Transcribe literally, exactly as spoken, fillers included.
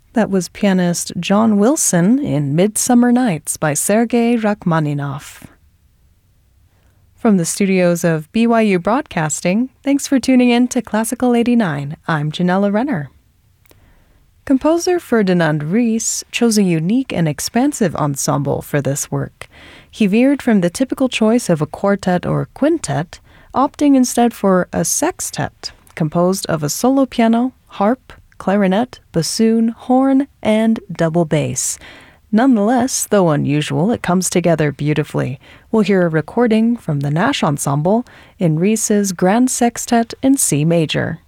That was pianist John Wilson in Midsummer Nights by Sergei Rachmaninoff. From the studios of B Y U Broadcasting, thanks for tuning in to Classical eighty-nine. I'm Janella Renner. Composer Ferdinand Ries chose a unique and expansive ensemble for this work. He veered from the typical choice of a quartet or quintet, opting instead for a sextet, composed of a solo piano, harp, clarinet, bassoon, horn, and double bass. Nonetheless, though unusual, it comes together beautifully. We'll hear a recording from the Nash Ensemble in Ries's Grand Sextet in C major.